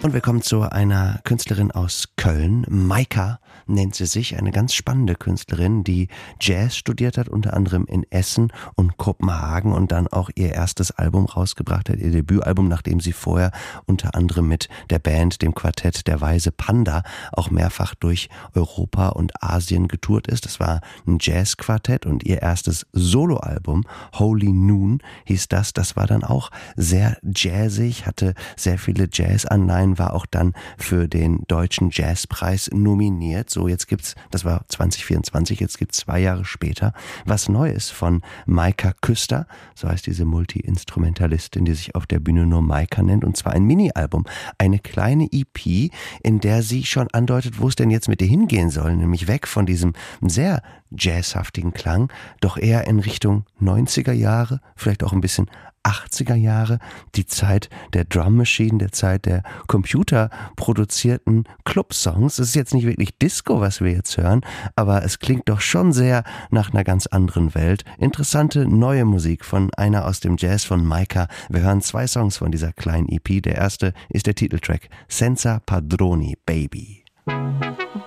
Und wir kommen zu einer Künstlerin aus Köln. Maika nennt sie sich, eine ganz spannende Künstlerin, die Jazz studiert hat, unter anderem in Essen und Kopenhagen und dann auch ihr erstes Album rausgebracht hat, ihr Debütalbum, nachdem sie vorher unter anderem mit der Band, dem Quartett Der Weise Panda, auch mehrfach durch Europa und Asien getourt ist. Das war ein Jazzquartett und ihr erstes Soloalbum, Holy Noon, hieß das. Das war dann auch sehr jazzig, hatte sehr viele Jazzanleihen, war auch dann für den Deutschen Jazzpreis nominiert. So, jetzt gibt's, das war 2024, jetzt gibt's 2 Jahre später was Neues von Maika Küster, so heißt diese Multi-Instrumentalistin, die sich auf der Bühne nur Maika nennt, und zwar ein Mini-Album, eine kleine EP, in der sie schon andeutet, wo es denn jetzt mit ihr hingehen soll, nämlich weg von diesem sehr jazzhaftigen Klang, doch eher in Richtung 90er Jahre, vielleicht auch ein bisschen 80er Jahre, die Zeit der Drum Machine, der Zeit der computerproduzierten Clubsongs. Es ist jetzt nicht wirklich Disco, was wir jetzt hören, aber es klingt doch schon sehr nach einer ganz anderen Welt. Interessante neue Musik von einer aus dem Jazz von Maika. Wir hören 2 Songs von dieser kleinen EP. Der erste ist der Titeltrack Senza Padroni Baby.